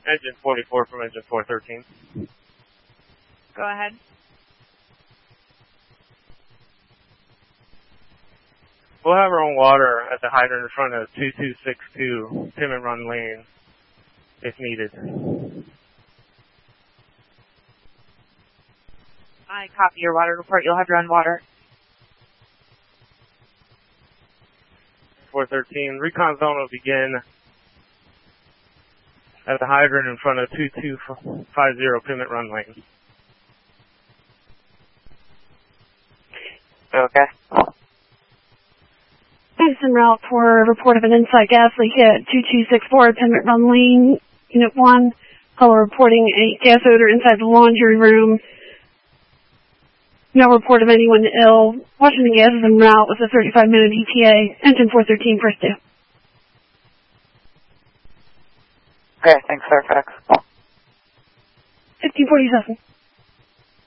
Engine 44 from engine 413. Go ahead. We'll have our own water at the hydrant in front of 2262 Pivot Run Lane if needed. I copy your water report. You'll have your own water. 413. Recon zone will begin at the hydrant in front of 2250 Pivot Run Lane. Okay. En route for a report of an inside gas leak at 2264 Pivot Run Lane, Unit 1. Caller reporting a gas odor inside the laundry room. No report of anyone ill. Washington Gas is en route with a 35-minute ETA. Engine 413, press 2. Okay, thanks, Fairfax. 1547.